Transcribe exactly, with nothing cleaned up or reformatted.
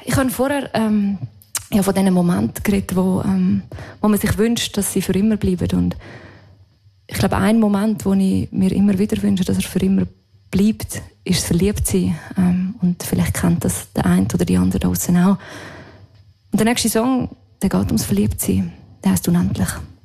Ich habe vorher ähm, ja, von diesen Momenten geredet, wo, ähm, wo man sich wünscht, dass sie für immer bleiben. Und ich glaube, ein Moment, wo ich mir immer wieder wünsche, dass er für immer bleibt, ist das Verliebtsein. Ähm, und vielleicht kennt das der eine oder die andere da draussen auch. Und der nächste Song, der geht ums Verliebtsein. Der heisst «Unendlich».